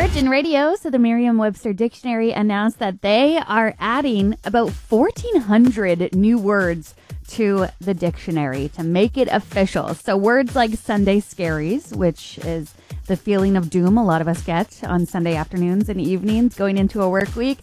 Virgin Radio, so the Merriam-Webster Dictionary announced that they are adding about 1,400 new words to the dictionary to make it official. So words like Sunday scaries, which is the feeling of doom a lot of us get on Sunday afternoons and evenings going into a work week.